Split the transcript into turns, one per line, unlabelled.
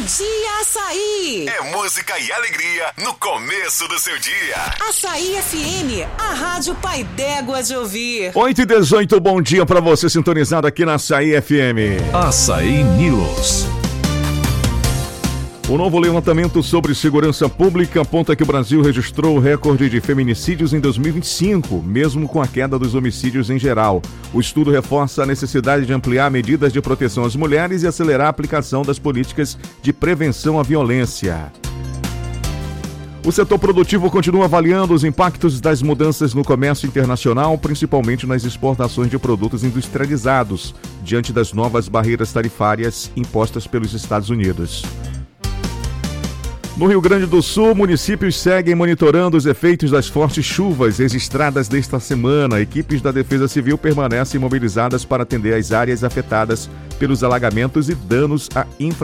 Dia Açaí.
É música e alegria no começo do seu dia.
Açaí FM, a rádio pai d'égua de ouvir.
8h18, bom dia pra você sintonizado aqui na Açaí FM.
Açaí News.
O novo levantamento sobre segurança pública aponta que o Brasil registrou o recorde de feminicídios em 2025, mesmo com a queda dos homicídios em geral. O estudo reforça a necessidade de ampliar medidas de proteção às mulheres e acelerar a aplicação das políticas de prevenção à violência. O setor produtivo continua avaliando os impactos das mudanças no comércio internacional, principalmente nas exportações de produtos industrializados, diante das novas barreiras tarifárias impostas pelos Estados Unidos. No Rio Grande do Sul, municípios seguem monitorando os efeitos das fortes chuvas registradas nesta semana. Equipes da Defesa Civil permanecem mobilizadas para atender as áreas afetadas pelos alagamentos e danos à infraestrutura.